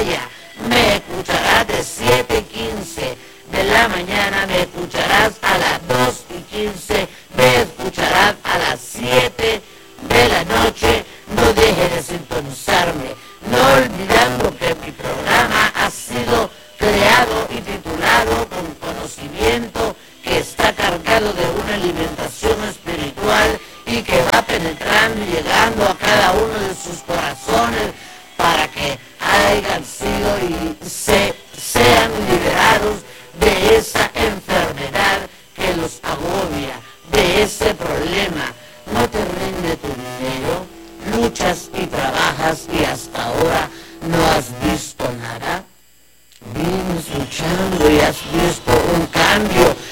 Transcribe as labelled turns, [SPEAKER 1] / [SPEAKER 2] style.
[SPEAKER 1] vaya. Me escucharás de 7:15 de la mañana, me escucharás a las 2:15, me escucharás a las 7 de la noche. No dejes de sintonizarme, no olvidando que mi programa ha sido creado y titulado con conocimiento que está cargado de una alimentación espiritual y que va penetrando y llegando a cada uno de sus corazones para que hayan sido y sean liberados de esa enfermedad que los agobia, de ese problema. No te rinde tu dinero, luchas y trabajas y hasta ahora no has visto nada. Vienes luchando y has visto un cambio